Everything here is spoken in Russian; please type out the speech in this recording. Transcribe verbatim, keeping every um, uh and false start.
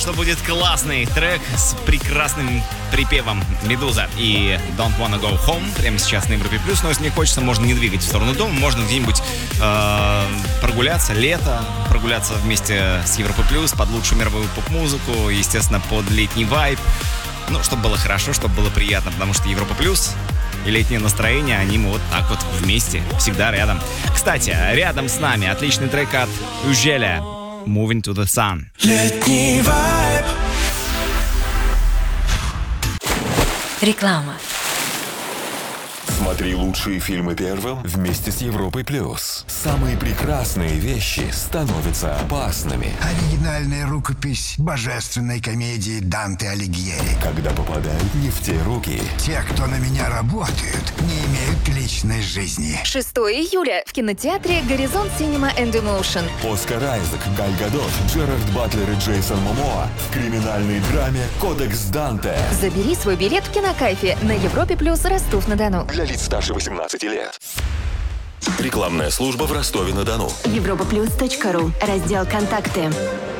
Что будет классный трек с прекрасным припевом «Медуза» и «Don't Wanna Go Home» прямо сейчас на Европе Плюс. Но если не хочется, можно не двигать в сторону дома, можно где-нибудь э, прогуляться, лето, прогуляться вместе с Европой Плюс под лучшую мировую поп-музыку, естественно, под летний вайб. Ну, чтобы было хорошо, чтобы было приятно, потому что Европа Плюс и летнее настроение, они вот так вот вместе, всегда рядом. Кстати, рядом с нами отличный трек от Ужеля «Moving to the Sun». Летний вайб. Реклама. Смотри лучшие фильмы первым вместе с Европой Плюс. Самые прекрасные вещи становятся опасными, Оригинальная рукопись божественной комедии Данте Алигьери. когда попадают не в те руки. Те, кто на меня работают, не имеют личной жизни. шестого июля в кинотеатре «Горизонт Синема энд Эмоушен». Оскар Айзек, Галь Гадот, Джерард Батлер и Джейсон Момоа в криминальной драме «Кодекс Данте». Забери свой билет в Кинокайфе на Европе Плюс Ростов-на-Дону. Для лиц старше восемнадцати лет. Рекламная служба в Ростове-на-Дону. Европа плюс точка ру. Раздел «Контакты».